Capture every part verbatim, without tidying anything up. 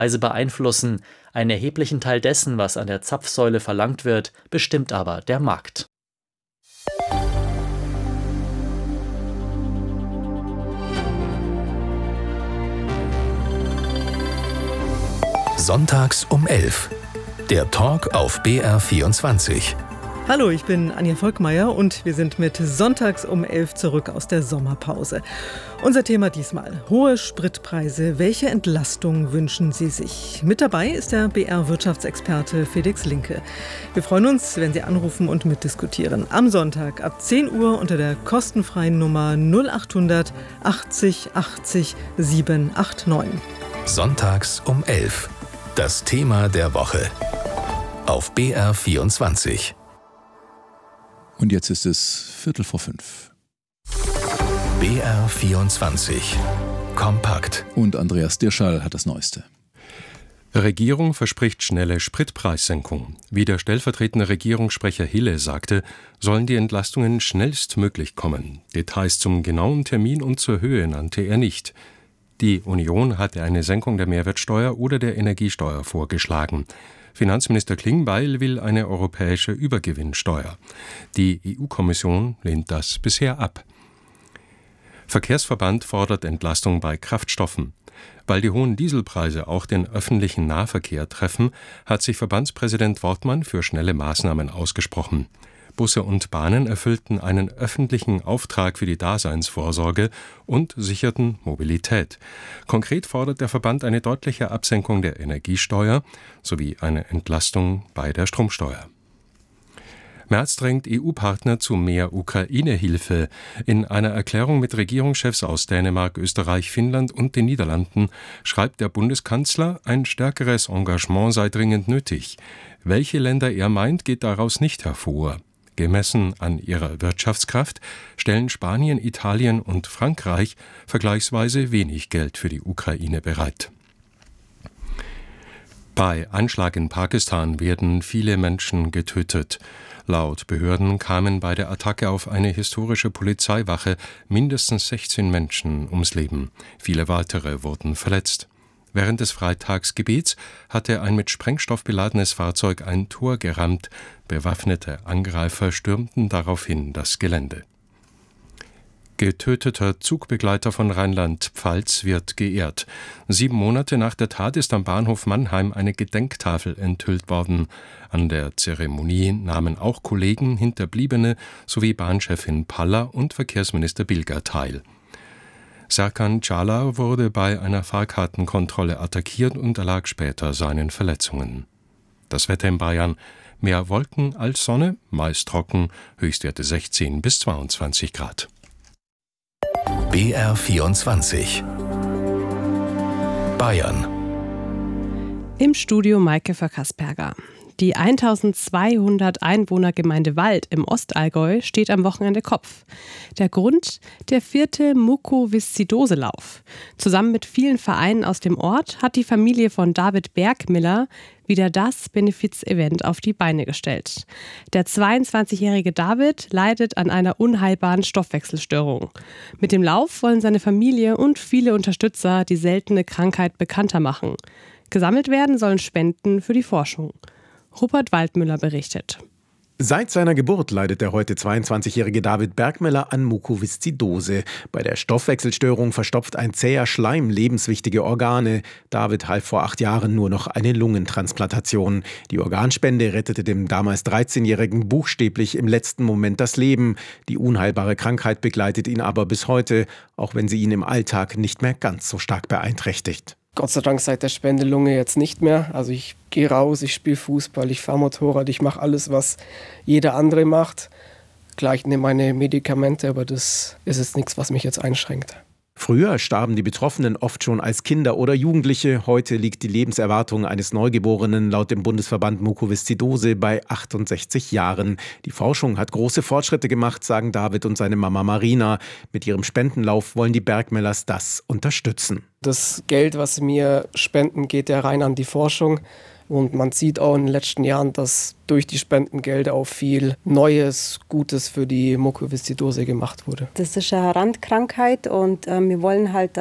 Preise beeinflussen. Einen erheblichen Teil dessen, was an der Zapfsäule verlangt wird, bestimmt aber der Markt. Sonntags um elf. Der Talk auf B R vierundzwanzig. Hallo, ich bin Anja Volkmeier und wir sind mit Sonntags um elf zurück aus der Sommerpause. Unser Thema diesmal: hohe Spritpreise. Welche Entlastung wünschen Sie sich? Mit dabei ist der B R-Wirtschaftsexperte Felix Linke. Wir freuen uns, wenn Sie anrufen und mitdiskutieren. Am Sonntag ab zehn Uhr unter der kostenfreien Nummer null acht hundert achtzig achtzig siebenhundertneunundachtzig. Sonntags um elf. Das Thema der Woche. Auf B R vierundzwanzig. Und jetzt ist es Viertel vor fünf. B R vierundzwanzig. Kompakt. Und Andreas Dirschall hat das Neueste. Regierung verspricht schnelle Spritpreissenkung. Wie der stellvertretende Regierungssprecher Hille sagte, sollen die Entlastungen schnellstmöglich kommen. Details zum genauen Termin und zur Höhe nannte er nicht. Die Union hatte eine Senkung der Mehrwertsteuer oder der Energiesteuer vorgeschlagen. Finanzminister Klingbeil will eine europäische Übergewinnsteuer. Die E U-Kommission lehnt das bisher ab. Verkehrsverband fordert Entlastung bei Kraftstoffen. Weil die hohen Dieselpreise auch den öffentlichen Nahverkehr treffen, hat sich Verbandspräsident Wortmann für schnelle Maßnahmen ausgesprochen. Busse und Bahnen erfüllten einen öffentlichen Auftrag für die Daseinsvorsorge und sicherten Mobilität. Konkret fordert der Verband eine deutliche Absenkung der Energiesteuer sowie eine Entlastung bei der Stromsteuer. Merz drängt E U-Partner zu mehr Ukraine-Hilfe. In einer Erklärung mit Regierungschefs aus Dänemark, Österreich, Finnland und den Niederlanden schreibt der Bundeskanzler, ein stärkeres Engagement sei dringend nötig. Welche Länder er meint, geht daraus nicht hervor. Gemessen an ihrer Wirtschaftskraft stellen Spanien, Italien und Frankreich vergleichsweise wenig Geld für die Ukraine bereit. Bei Anschlag in Pakistan werden viele Menschen getötet. Laut Behörden kamen bei der Attacke auf eine historische Polizeiwache mindestens sechzehn Menschen ums Leben. Viele weitere wurden verletzt. Während des Freitagsgebets hatte ein mit Sprengstoff beladenes Fahrzeug ein Tor gerammt. Bewaffnete Angreifer stürmten daraufhin das Gelände. Getöteter Zugbegleiter von Rheinland-Pfalz wird geehrt. Sieben Monate nach der Tat ist am Bahnhof Mannheim eine Gedenktafel enthüllt worden. An der Zeremonie nahmen auch Kollegen, Hinterbliebene sowie Bahnchefin Paller und Verkehrsminister Bilger teil. Serkan Çağlar wurde bei einer Fahrkartenkontrolle attackiert und erlag später seinen Verletzungen. Das Wetter in Bayern: mehr Wolken als Sonne, meist trocken, Höchstwerte sechzehn bis zweiundzwanzig Grad. B R vierundzwanzig. Bayern. Im Studio Maike Verkasperger. Die eintausendzweihundert Einwohnergemeinde Wald im Ostallgäu steht am Wochenende Kopf. Der Grund: der vierte Mukoviszidose-Lauf. Zusammen mit vielen Vereinen aus dem Ort hat die Familie von David Bergmiller wieder das Benefiz-Event auf die Beine gestellt. Der zweiundzwanzigjährige David leidet an einer unheilbaren Stoffwechselstörung. Mit dem Lauf wollen seine Familie und viele Unterstützer die seltene Krankheit bekannter machen. Gesammelt werden sollen Spenden für die Forschung. Rupert Waldmüller berichtet. Seit seiner Geburt leidet der heute zweiundzwanzigjährige David Bergmiller an Mukoviszidose. Bei der Stoffwechselstörung verstopft ein zäher Schleim lebenswichtige Organe. David half vor acht Jahren nur noch eine Lungentransplantation. Die Organspende rettete dem damals dreizehnjährigen buchstäblich im letzten Moment das Leben. Die unheilbare Krankheit begleitet ihn aber bis heute, auch wenn sie ihn im Alltag nicht mehr ganz so stark beeinträchtigt. Gott sei Dank seit der Spendelunge jetzt nicht mehr. Also ich gehe raus, ich spiele Fußball, ich fahre Motorrad, ich mache alles, was jeder andere macht. Klar, ich nehme meine Medikamente, aber das ist jetzt nichts, was mich jetzt einschränkt. Früher starben die Betroffenen oft schon als Kinder oder Jugendliche. Heute liegt die Lebenserwartung eines Neugeborenen laut dem Bundesverband Mukoviszidose bei achtundsechzig Jahren. Die Forschung hat große Fortschritte gemacht, sagen David und seine Mama Marina. Mit ihrem Spendenlauf wollen die Bergmillers das unterstützen. Das Geld, was sie mir spenden, geht ja rein an die Forschung. Und man sieht auch in den letzten Jahren, dass durch die Spendengelder auch viel Neues, Gutes für die Mukoviszidose gemacht wurde. Das ist eine Randkrankheit und äh, wir wollen halt, dass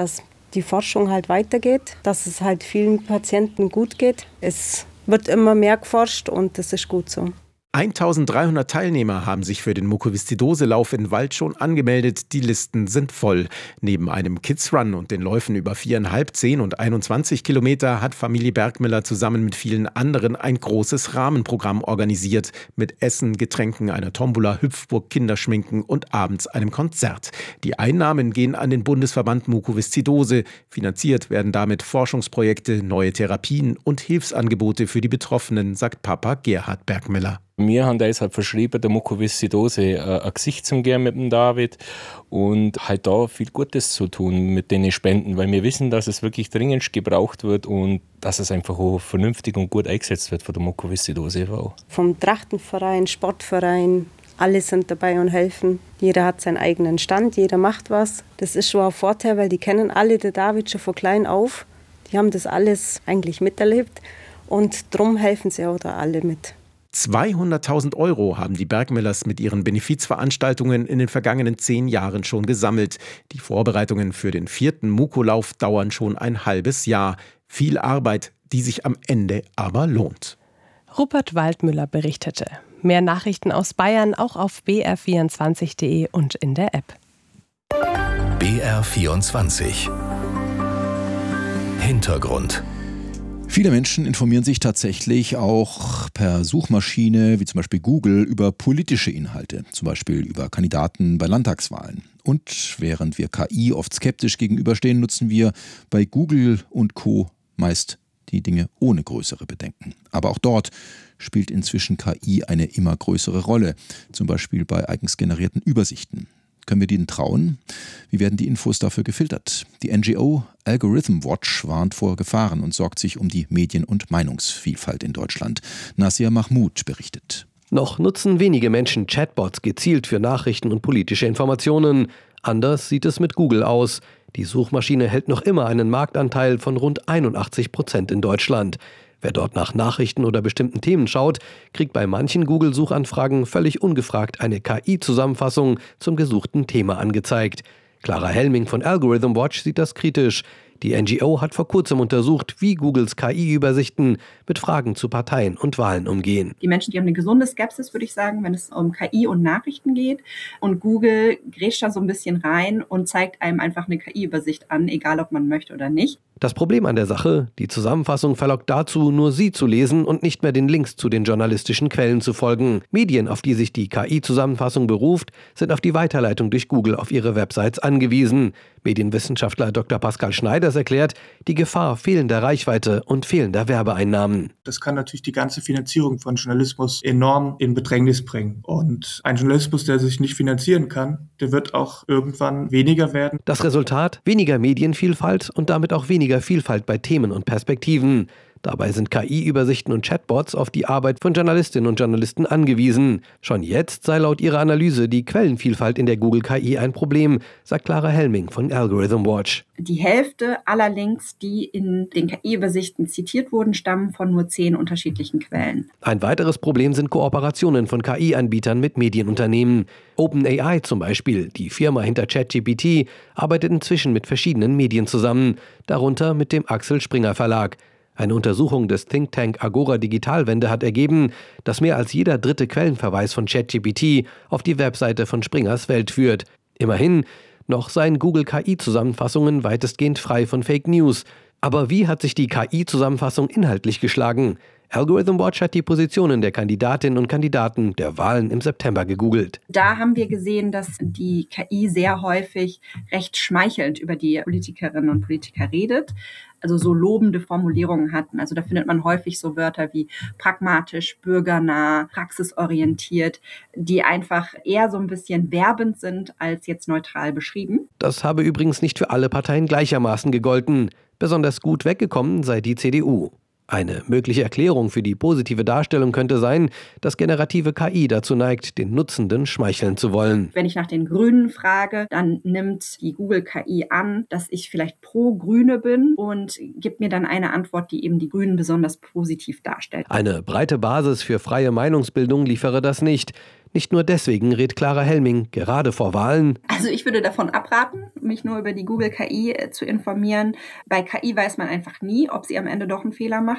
die Forschung halt weitergeht, dass es halt vielen Patienten gut geht. Es wird immer mehr geforscht und das ist gut so. eintausenddreihundert Teilnehmer haben sich für den Mukoviszidose-Lauf in Wald schon angemeldet. Die Listen sind voll. Neben einem Kids-Run und den Läufen über viereinhalb, zehn und einundzwanzig Kilometer hat Familie Bergmiller zusammen mit vielen anderen ein großes Rahmenprogramm organisiert. Mit Essen, Getränken, einer Tombola, Hüpfburg, Kinderschminken und abends einem Konzert. Die Einnahmen gehen an den Bundesverband Mukoviszidose. Finanziert werden damit Forschungsprojekte, neue Therapien und Hilfsangebote für die Betroffenen, sagt Papa Gerhard Bergmiller. Wir haben deshalb verschrieben, der Mukoviszidose äh, ein Gesicht zu geben mit dem David und halt da viel Gutes zu tun mit den Spenden, weil wir wissen, dass es wirklich dringend gebraucht wird und dass es einfach auch vernünftig und gut eingesetzt wird von der Mukoviszidose e V Vom Trachtenverein, Sportverein, alle sind dabei und helfen. Jeder hat seinen eigenen Stand, jeder macht was. Das ist schon ein Vorteil, weil die kennen alle den David schon von klein auf. Die haben das alles eigentlich miterlebt und drum helfen sie auch da alle mit. zweihunderttausend Euro haben die Bergmillers mit ihren Benefizveranstaltungen in den vergangenen zehn Jahren schon gesammelt. Die Vorbereitungen für den vierten Mukolauf dauern schon ein halbes Jahr. Viel Arbeit, die sich am Ende aber lohnt. Rupert Waldmüller berichtete. Mehr Nachrichten aus Bayern auch auf b r vierundzwanzig punkt d e und in der App. B R vierundzwanzig Hintergrund. Viele Menschen informieren sich tatsächlich auch per Suchmaschine, wie zum Beispiel Google, über politische Inhalte, zum Beispiel über Kandidaten bei Landtagswahlen. Und während wir K I oft skeptisch gegenüberstehen, nutzen wir bei Google und Co. meist die Dinge ohne größere Bedenken. Aber auch dort spielt inzwischen K I eine immer größere Rolle, zum Beispiel bei eigens generierten Übersichten. Können wir denen trauen? Wie werden die Infos dafür gefiltert? Die N G O Algorithm Watch warnt vor Gefahren und sorgt sich um die Medien- und Meinungsvielfalt in Deutschland. Nasir Mahmoud berichtet. Noch nutzen wenige Menschen Chatbots gezielt für Nachrichten und politische Informationen. Anders sieht es mit Google aus. Die Suchmaschine hält noch immer einen Marktanteil von rund einundachtzig Prozent in Deutschland. Wer dort nach Nachrichten oder bestimmten Themen schaut, kriegt bei manchen Google-Suchanfragen völlig ungefragt eine K I-Zusammenfassung zum gesuchten Thema angezeigt. Clara Helming von Algorithm Watch sieht das kritisch. Die N G O hat vor kurzem untersucht, wie Googles K I-Übersichten mit Fragen zu Parteien und Wahlen umgehen. Die Menschen, die haben eine gesunde Skepsis, würde ich sagen, wenn es um K I und Nachrichten geht. Und Google grätscht da so ein bisschen rein und zeigt einem einfach eine K I-Übersicht an, egal ob man möchte oder nicht. Das Problem an der Sache, die Zusammenfassung verlockt dazu, nur sie zu lesen und nicht mehr den Links zu den journalistischen Quellen zu folgen. Medien, auf die sich die K I-Zusammenfassung beruft, sind auf die Weiterleitung durch Google auf ihre Websites angewiesen. Medienwissenschaftler Doktor Pascal Schneiders erklärt, die Gefahr fehlender Reichweite und fehlender Werbeeinnahmen. Das kann natürlich die ganze Finanzierung von Journalismus enorm in Bedrängnis bringen. Und ein Journalismus, der sich nicht finanzieren kann, der wird auch irgendwann weniger werden. Das Resultat? Weniger Medienvielfalt und damit auch weniger Vielfalt bei Themen und Perspektiven. Dabei sind K I-Übersichten und Chatbots auf die Arbeit von Journalistinnen und Journalisten angewiesen. Schon jetzt sei laut ihrer Analyse die Quellenvielfalt in der Google K I ein Problem, sagt Clara Helming von Algorithm Watch. Die Hälfte aller Links, die in den K I-Übersichten zitiert wurden, stammen von nur zehn unterschiedlichen Quellen. Ein weiteres Problem sind Kooperationen von K I-Anbietern mit Medienunternehmen. OpenAI zum Beispiel, die Firma hinter ChatGPT, arbeitet inzwischen mit verschiedenen Medien zusammen, darunter mit dem Axel Springer Verlag. Eine Untersuchung des Think Tank Agora Digitalwende hat ergeben, dass mehr als jeder dritte Quellenverweis von ChatGPT auf die Webseite von Springers Welt führt. Immerhin, noch seien Google K I-Zusammenfassungen weitestgehend frei von Fake News. Aber wie hat sich die K I-Zusammenfassung inhaltlich geschlagen? Algorithm Watch hat die Positionen der Kandidatinnen und Kandidaten der Wahlen im September gegoogelt. Da haben wir gesehen, dass die K I sehr häufig recht schmeichelnd über die Politikerinnen und Politiker redet. Also so lobende Formulierungen hatten. Also da findet man häufig so Wörter wie pragmatisch, bürgernah, praxisorientiert, die einfach eher so ein bisschen werbend sind als jetzt neutral beschrieben. Das habe übrigens nicht für alle Parteien gleichermaßen gegolten. Besonders gut weggekommen sei die C D U. Eine mögliche Erklärung für die positive Darstellung könnte sein, dass generative K I dazu neigt, den Nutzenden schmeicheln zu wollen. Wenn ich nach den Grünen frage, dann nimmt die Google K I an, dass ich vielleicht pro Grüne bin und gibt mir dann eine Antwort, die eben die Grünen besonders positiv darstellt. Eine breite Basis für freie Meinungsbildung liefere das nicht. Nicht nur deswegen rät Clara Helming gerade vor Wahlen. Also ich würde davon abraten, mich nur über die Google K I zu informieren. Bei K I weiß man einfach nie, ob sie am Ende doch einen Fehler macht.